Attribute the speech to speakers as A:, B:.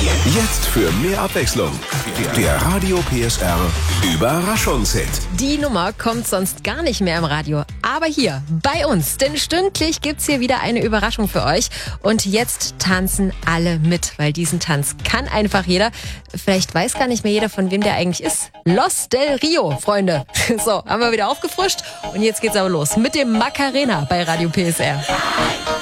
A: Jetzt für mehr Abwechslung. Der Radio PSR Überraschungshit.
B: Die Nummer kommt sonst gar nicht mehr im Radio, aber hier bei uns. Denn stündlich gibt's hier wieder eine Überraschung für euch. Und jetzt tanzen alle mit, weil diesen Tanz kann einfach jeder. Vielleicht weiß gar nicht mehr jeder, von wem der eigentlich ist. Los del Rio, Freunde. So, haben wir wieder aufgefrischt. Und jetzt geht's aber los mit dem Macarena bei Radio PSR.